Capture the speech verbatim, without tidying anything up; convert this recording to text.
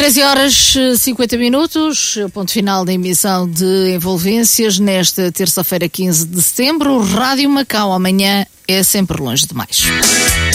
treze horas e cinquenta minutos, ponto final da emissão de Envolvências nesta terça-feira, quinze de setembro. Rádio Macau, amanhã é sempre longe demais.